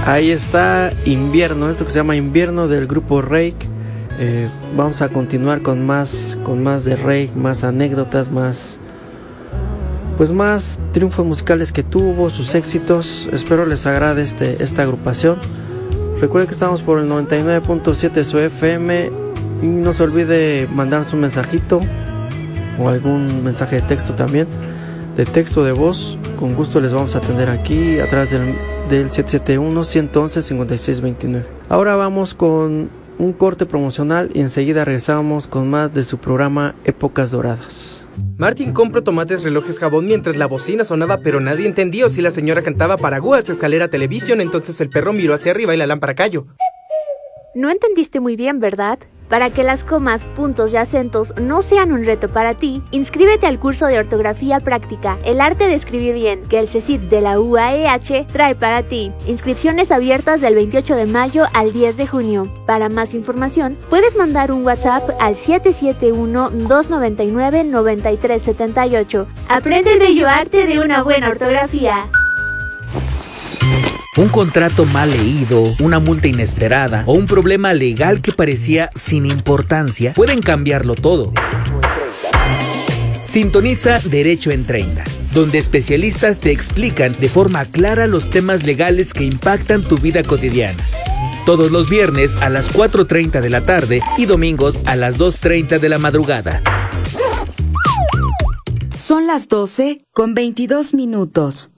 Ahí está Invierno, esto que se llama Invierno del grupo Rake. Vamos a continuar con más de Rake, más anécdotas, más triunfos musicales que tuvo, sus éxitos. Espero les agrade esta agrupación. Recuerden que estamos por el 99.7 de su FM y no se olvide mandarnos un mensajito o algún mensaje de texto también, de texto, de voz. Con gusto les vamos a atender aquí a través del 771-111-5629. Ahora vamos con un corte promocional y enseguida regresamos con más de su programa Épocas Doradas. Martín compró tomates, relojes, jabón mientras la bocina sonaba, pero nadie entendió si la señora cantaba Paraguas, escalera, televisión. Entonces el perro miró hacia arriba y la lámpara cayó. No entendiste muy bien, ¿verdad? Para que las comas, puntos y acentos no sean un reto para ti, inscríbete al curso de ortografía práctica, El arte de escribir bien, que el CECIT de la UAEH trae para ti. Inscripciones abiertas del 28 de mayo al 10 de junio. Para más información, puedes mandar un WhatsApp al 771-299-9378. Aprende el bello arte de una buena ortografía. Un contrato mal leído, una multa inesperada o un problema legal que parecía sin importancia pueden cambiarlo todo. Sintoniza Derecho en 30, donde especialistas te explican de forma clara los temas legales que impactan tu vida cotidiana. Todos los viernes a las 4:30 de la tarde y domingos a las 2:30 de la madrugada. Son las 12:22.